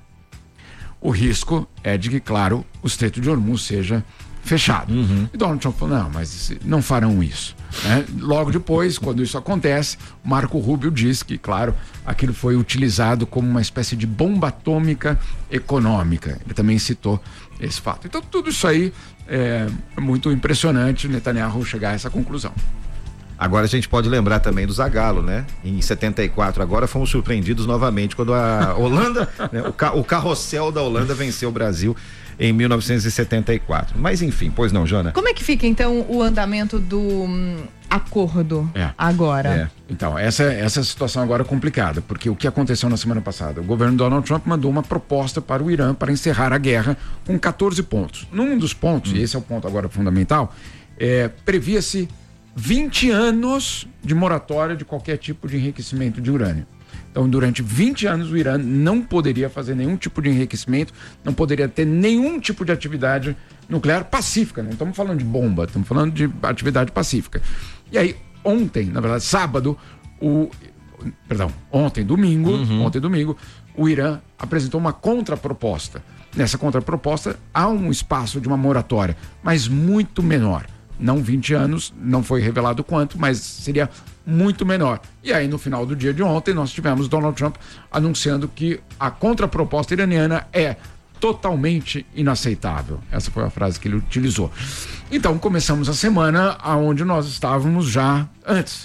O risco é de que, claro, o Estreito de Hormuz seja fechado. Uhum. E Donald Trump falou: não, mas não farão isso. Né? Logo depois, quando isso acontece, Marco Rubio diz que, claro, aquilo foi utilizado como uma espécie de bomba atômica econômica. Ele também citou esse fato. Então, tudo isso aí é muito impressionante, Netanyahu chegar a essa conclusão. Agora a gente pode lembrar também do Zagallo, né? Em setenta e quatro, agora fomos surpreendidos novamente quando a Holanda, né? o, ca- o carrossel da Holanda venceu o Brasil em mil novecentos e setenta e quatro. Mas enfim, pois não, Jona? Como é que fica então o andamento do hum, acordo é. agora? É. Então, essa, essa situação agora é complicada, porque o que aconteceu na semana passada? O governo Donald Trump mandou uma proposta para o Irã para encerrar a guerra com catorze pontos. Num dos pontos, hum. e esse é o ponto agora fundamental, é, previa-se vinte anos de moratória de qualquer tipo de enriquecimento de urânio. Então, durante vinte anos, o Irã não poderia fazer nenhum tipo de enriquecimento, não poderia ter nenhum tipo de atividade nuclear pacífica. Não estamos falando de bomba, estamos falando de atividade pacífica. E aí, ontem, na verdade, sábado, o... Perdão, ontem, domingo, uhum. ontem, domingo, o Irã apresentou uma contraproposta. Nessa contraproposta, há um espaço de uma moratória, mas muito menor. Não vinte anos, não foi revelado quanto, mas seria muito menor. E aí, no final do dia de ontem, nós tivemos Donald Trump anunciando que a contraproposta iraniana é totalmente inaceitável. Essa foi a frase que ele utilizou. Então, começamos a semana onde nós estávamos já antes,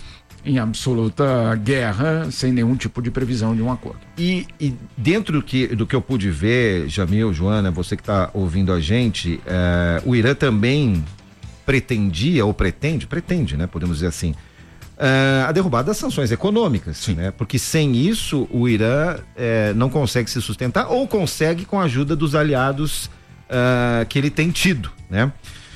em absoluta guerra, sem nenhum tipo de previsão de um acordo. E, e dentro do que, do que eu pude ver, Jamil, Joana, você que está ouvindo a gente, uh, o Irã também pretendia, ou pretende, pretende, né? Podemos dizer assim, uh, a derrubada das sanções econômicas, Sim. né? Porque sem isso o Irã uh, não consegue se sustentar ou consegue com a ajuda dos aliados uh, que ele tem tido, né?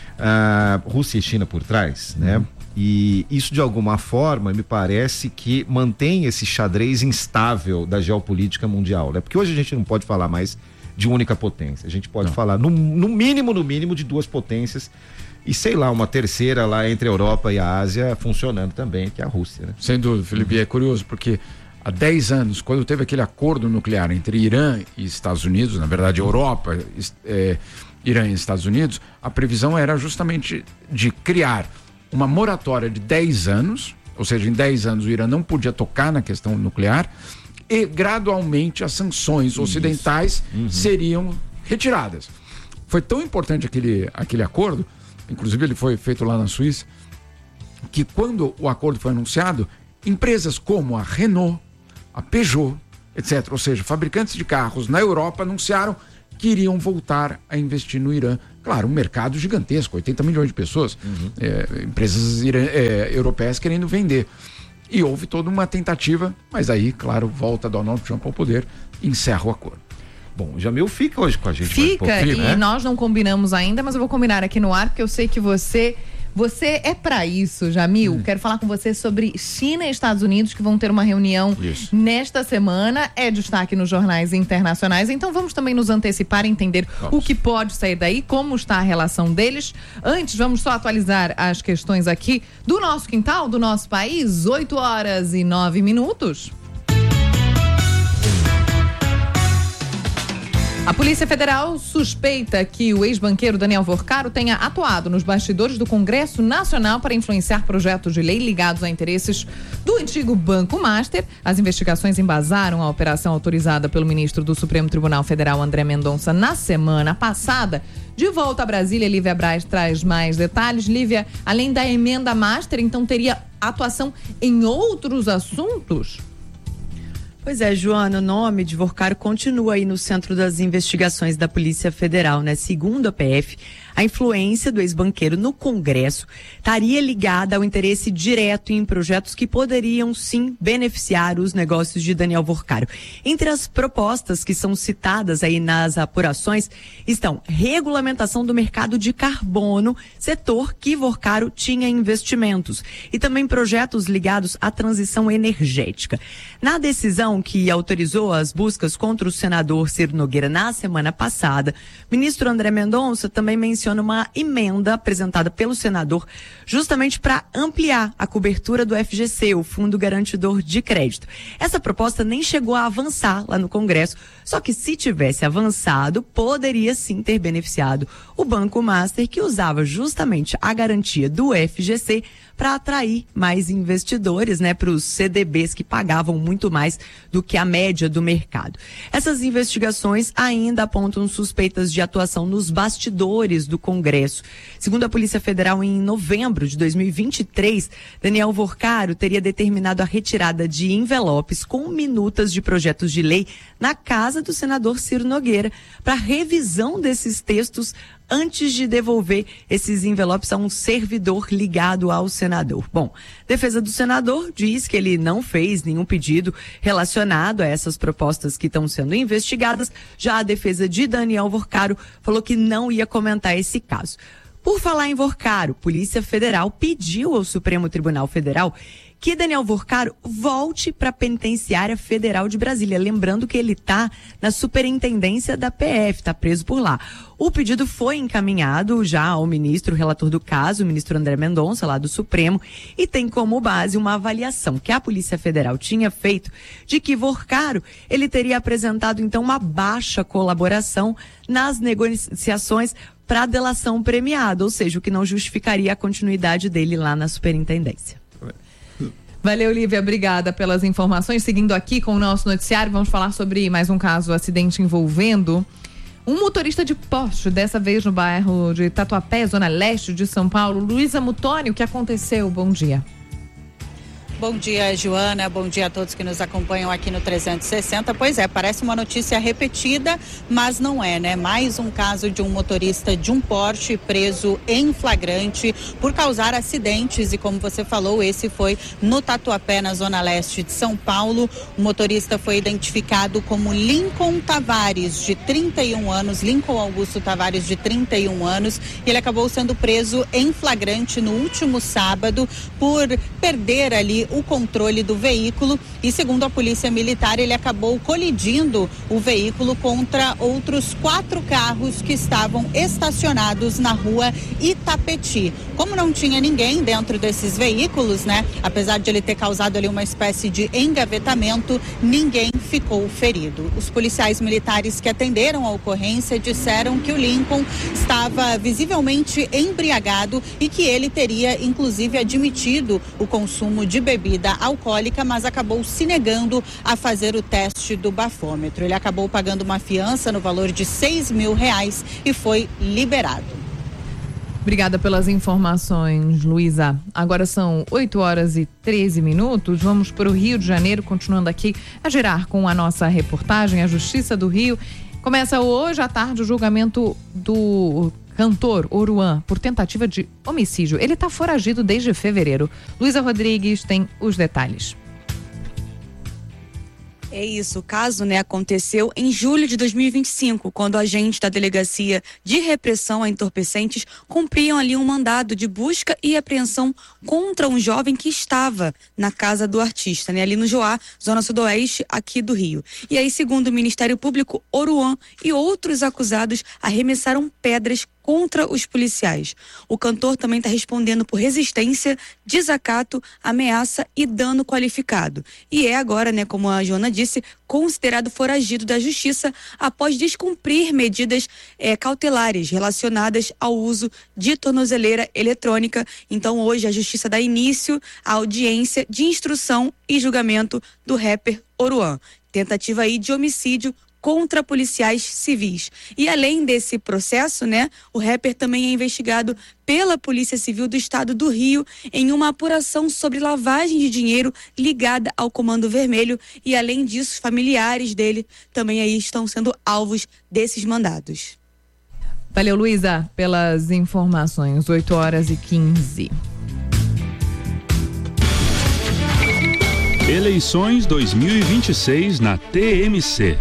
Uh, Rússia e China por trás, uhum. né? E isso de alguma forma me parece que mantém esse xadrez instável da geopolítica mundial, né? Porque hoje a gente não pode falar mais de única potência, a gente pode não. falar no, no mínimo, no mínimo de duas potências e sei lá, uma terceira lá entre a Europa e a Ásia funcionando também, que é a Rússia, né? Sem dúvida, Felipe, uhum. é curioso porque há dez anos, quando teve aquele acordo nuclear entre Irã e Estados Unidos, na verdade Europa, é, Irã e Estados Unidos, a previsão era justamente de criar uma moratória de dez anos, ou seja, em dez anos o Irã não podia tocar na questão nuclear e gradualmente as sanções ocidentais uhum. seriam retiradas. Foi tão importante aquele, aquele acordo, inclusive ele foi feito lá na Suíça, que quando o acordo foi anunciado, empresas como a Renault, a Peugeot, etcétera, ou seja, fabricantes de carros na Europa anunciaram que iriam voltar a investir no Irã. Claro, um mercado gigantesco, oitenta milhões de pessoas, uhum. é, empresas irã, é, europeias querendo vender. E houve toda uma tentativa, mas aí, claro, volta Donald Trump ao poder e encerra o acordo. Bom, o Jamil fica hoje com a gente. Fica, pouco, e né? nós não combinamos ainda, mas eu vou combinar aqui no ar, porque eu sei que você... Você é pra isso, Jamil. Hum. Quero falar com você sobre China e Estados Unidos, que vão ter uma reunião isso. nesta semana. É destaque nos jornais internacionais. Então vamos também nos antecipar e entender vamos. o que pode sair daí, como está a relação deles. Antes, vamos só atualizar as questões aqui do nosso quintal, do nosso país. oito horas e nove minutos. A Polícia Federal suspeita que o ex-banqueiro Daniel Vorcaro tenha atuado nos bastidores do Congresso Nacional para influenciar projetos de lei ligados a interesses do antigo Banco Master. As investigações embasaram a operação autorizada pelo ministro do Supremo Tribunal Federal, André Mendonça, na semana passada. De volta a Brasília, Lívia Braz traz mais detalhes. Lívia, além da emenda Master, então teria atuação em outros assuntos? Pois é, Joana, o nome de Vorcaro continua aí no centro das investigações da Polícia Federal, né? Segundo a P F, a influência do ex-banqueiro no Congresso estaria ligada ao interesse direto em projetos que poderiam, sim, beneficiar os negócios de Daniel Vorcaro. Entre as propostas que são citadas aí nas apurações estão regulamentação do mercado de carbono, setor que Vorcaro tinha investimentos, e também projetos ligados à transição energética. Na decisão que autorizou as buscas contra o senador Ciro Nogueira na semana passada, o ministro André Mendonça também menciona uma emenda apresentada pelo senador justamente para ampliar a cobertura do F G C, o Fundo Garantidor de Crédito. Essa proposta nem chegou a avançar lá no Congresso, só que se tivesse avançado, poderia sim ter beneficiado o Banco Master, que usava justamente a garantia do F G C para atrair mais investidores, né, para os C D Bs que pagavam muito mais do que a média do mercado. Essas investigações ainda apontam suspeitas de atuação nos bastidores do Congresso. Segundo a Polícia Federal, em novembro de dois mil e vinte e três, Daniel Vorcaro teria determinado a retirada de envelopes com minutas de projetos de lei na casa do senador Ciro Nogueira para revisão desses textos antes de devolver esses envelopes a um servidor ligado ao senador. Bom, defesa do senador diz que ele não fez nenhum pedido relacionado a essas propostas que estão sendo investigadas. Já a defesa de Daniel Vorcaro falou que não ia comentar esse caso. Por falar em Vorcaro, Polícia Federal pediu ao Supremo Tribunal Federal que Daniel Vorcaro volte para a Penitenciária Federal de Brasília. Lembrando que ele está na superintendência da P F, está preso por lá. O pedido foi encaminhado já ao ministro relator do caso, o ministro André Mendonça, lá do Supremo, e tem como base uma avaliação que a Polícia Federal tinha feito de que Vorcaro, ele teria apresentado então uma baixa colaboração nas negociações para delação premiada, ou seja, o que não justificaria a continuidade dele lá na superintendência. Valeu, Lívia, obrigada pelas informações. Seguindo aqui com o nosso noticiário, vamos falar sobre mais um caso, acidente envolvendo um motorista de Porsche, dessa vez no bairro de Tatuapé, zona leste de São Paulo. Luísa Mutoni, o que aconteceu? Bom dia. Bom dia, Joana. Bom dia a todos que nos acompanham aqui no trezentos e sessenta. Pois é, parece uma notícia repetida, mas não é, né? Mais um caso de um motorista de um Porsche preso em flagrante por causar acidentes. E como você falou, esse foi no Tatuapé, na zona leste de São Paulo. O motorista foi identificado como Lincoln Tavares, de trinta e um anos. Lincoln Augusto Tavares, de trinta e um anos. E ele acabou sendo preso em flagrante no último sábado por perder ali o controle do veículo e, segundo a Polícia Militar, ele acabou colidindo o veículo contra outros quatro carros que estavam estacionados na rua Itapetí. Como não tinha ninguém dentro desses veículos, né? Apesar de ele ter causado ali uma espécie de engavetamento, ninguém ficou ferido. Os policiais militares que atenderam a ocorrência disseram que o Lincoln estava visivelmente embriagado e que ele teria, inclusive, admitido o consumo de bebidas bebida alcoólica, mas acabou se negando a fazer o teste do bafômetro. Ele acabou pagando uma fiança no valor de seis mil reais e foi liberado. Obrigada pelas informações, Luísa. Agora são oito horas e treze minutos. Vamos para o Rio de Janeiro, continuando aqui a girar com a nossa reportagem. A Justiça do Rio começa hoje à tarde o julgamento do cantor Oruan por tentativa de homicídio. Ele está foragido desde fevereiro. Luísa Rodrigues tem os detalhes. É isso, o caso, né, aconteceu em julho de dois mil e vinte e cinco, quando agentes da Delegacia de Repressão a Entorpecentes cumpriam ali um mandado de busca e apreensão contra um jovem que estava na casa do artista, né, ali no Joá, zona sudoeste aqui do Rio. E aí, segundo o Ministério Público, Oruan e outros acusados arremessaram pedras contra os policiais. O cantor também está respondendo por resistência, desacato, ameaça e dano qualificado. E é agora, né, como a Joana disse, considerado foragido da justiça após descumprir medidas eh, cautelares relacionadas ao uso de tornozeleira eletrônica. Então, hoje, a justiça dá início à audiência de instrução e julgamento do rapper Oruan. Tentativa aí de homicídio contra policiais civis. E além desse processo, né, o rapper também é investigado pela Polícia Civil do Estado do Rio em uma apuração sobre lavagem de dinheiro ligada ao Comando Vermelho, e além disso, familiares dele também aí estão sendo alvos desses mandados. Valeu, Luísa, pelas informações. oito horas e quinze. Eleições dois mil e vinte e seis na T M C.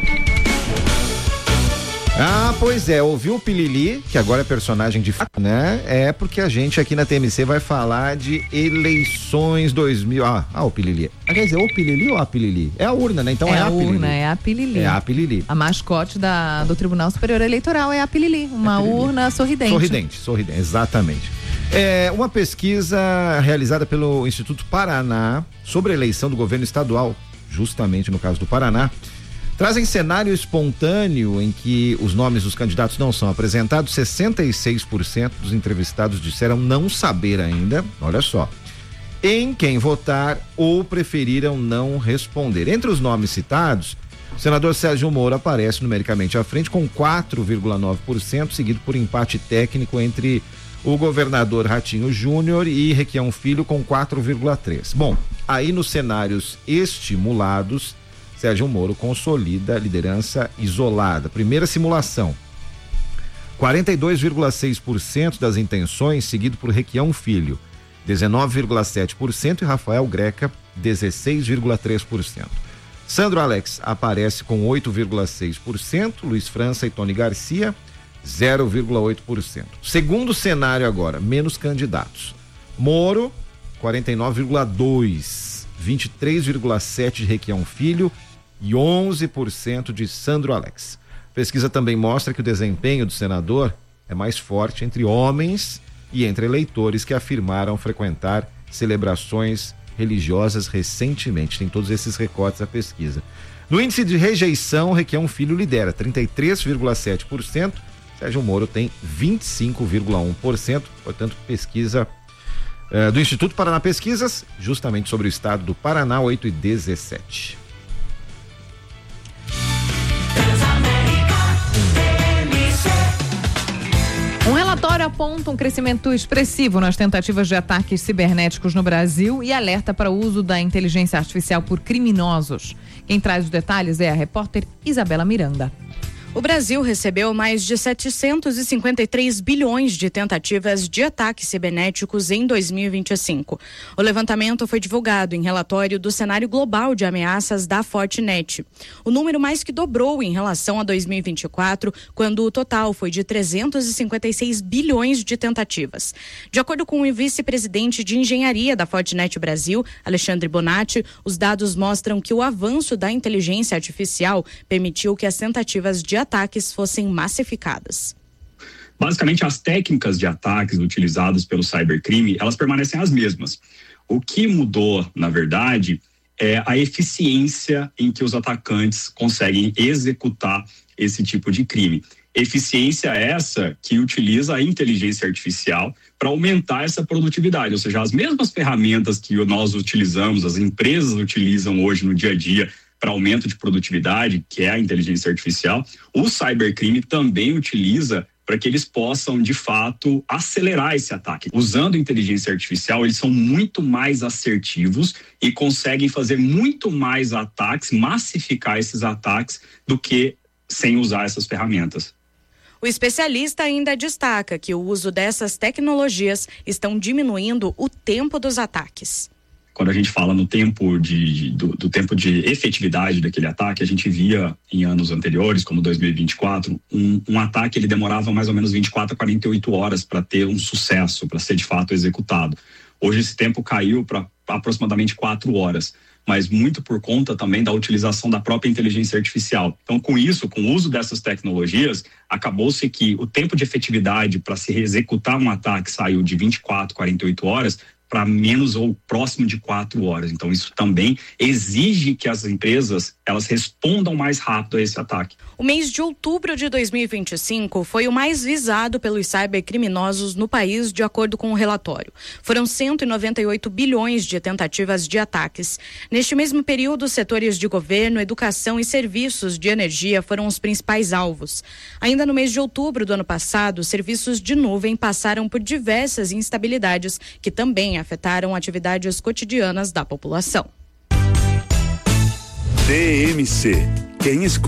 Ah, pois é, ouviu o Pilili, que agora é personagem de fato, né? É porque a gente aqui na T M C vai falar de eleições dois mil. Ah, ah o Pilili. Ah, quer dizer, o Pilili ou a Pilili? É a urna, né? Então é, é a, a Pilili. urna, é a Pilili. É a Pilili. A mascote da, do Tribunal Superior Eleitoral é a Pilili, uma é Pilili. Urna sorridente. Sorridente, sorridente, exatamente. É uma pesquisa realizada pelo Instituto Paraná sobre a eleição do governo estadual, justamente no caso do Paraná, trazem cenário espontâneo em que os nomes dos candidatos não são apresentados. sessenta e seis por cento dos entrevistados disseram não saber ainda, olha só, em quem votar ou preferiram não responder. Entre os nomes citados, o senador Sérgio Moro aparece numericamente à frente com quatro vírgula nove por cento, seguido por empate técnico entre o governador Ratinho Júnior e Requião Filho com quatro vírgula três por cento. Bom, aí nos cenários estimulados, Sérgio Moro consolida a liderança isolada. Primeira simulação, quarenta e dois vírgula seis por cento das intenções, seguido por Requião Filho, dezenove vírgula sete por cento, e Rafael Greca, dezesseis vírgula três por cento. Sandro Alex aparece com oito vírgula seis por cento, Luiz França e Tony Garcia, zero vírgula oito por cento. Segundo cenário agora, menos candidatos. Moro, quarenta e nove vírgula dois por cento, vinte e três vírgula sete por cento de Requião Filho e onze por cento de Sandro Alex. A pesquisa também mostra que o desempenho do senador é mais forte entre homens e entre eleitores que afirmaram frequentar celebrações religiosas recentemente. Tem todos esses recortes da pesquisa. No índice de rejeição, Requião Filho lidera, trinta e três vírgula sete por cento, Sérgio Moro tem vinte e cinco vírgula um por cento, portanto, pesquisa uh, do Instituto Paraná Pesquisas, justamente sobre o estado do Paraná, oito e dezessete. Um relatório aponta um crescimento expressivo nas tentativas de ataques cibernéticos no Brasil e alerta para o uso da inteligência artificial por criminosos. Quem traz os detalhes é a repórter Isabela Miranda. O Brasil recebeu mais de setecentos e cinquenta e três bilhões de tentativas de ataques cibernéticos em dois mil e vinte e cinco. O levantamento foi divulgado em relatório do cenário global de ameaças da Fortinet. O número mais que dobrou em relação a dois mil e vinte e quatro, quando o total foi de trezentos e cinquenta e seis bilhões de tentativas. De acordo com o vice-presidente de engenharia da Fortinet Brasil, Alexandre Bonatti, os dados mostram que o avanço da inteligência artificial permitiu que as tentativas de ataques fossem massificadas. Basicamente, as técnicas de ataques utilizadas pelo cybercrime, elas permanecem as mesmas. O que mudou, na verdade, é a eficiência em que os atacantes conseguem executar esse tipo de crime. Eficiência essa que utiliza a inteligência artificial para aumentar essa produtividade, ou seja, as mesmas ferramentas que nós utilizamos, as empresas utilizam hoje no dia a dia para aumento de produtividade, que é a inteligência artificial, o cybercrime também utiliza para que eles possam, de fato, acelerar esse ataque. Usando inteligência artificial, eles são muito mais assertivos e conseguem fazer muito mais ataques, massificar esses ataques, do que sem usar essas ferramentas. O especialista ainda destaca que o uso dessas tecnologias estão diminuindo o tempo dos ataques. Quando a gente fala no tempo de, do, do tempo de efetividade daquele ataque, a gente via em anos anteriores, como dois mil e vinte e quatro, um, um ataque ele demorava mais ou menos vinte e quatro a quarenta e oito horas para ter um sucesso, para ser de fato executado. Hoje esse tempo caiu para aproximadamente quatro horas, mas muito por conta também da utilização da própria inteligência artificial. Então, com isso, com o uso dessas tecnologias, acabou-se que o tempo de efetividade para se executar um ataque saiu de vinte e quatro, quarenta e oito horas para menos ou próximo de quatro horas. Então, isso também exige que as empresas elas respondam mais rápido a esse ataque. O mês de outubro de dois mil e vinte e cinco foi o mais visado pelos cybercriminosos no país, de acordo com o relatório. Foram cento e noventa e oito bilhões de tentativas de ataques. Neste mesmo período, setores de governo, educação e serviços de energia foram os principais alvos. Ainda no mês de outubro do ano passado, serviços de nuvem passaram por diversas instabilidades que também afetaram atividades cotidianas da população. T M C. Quem escuta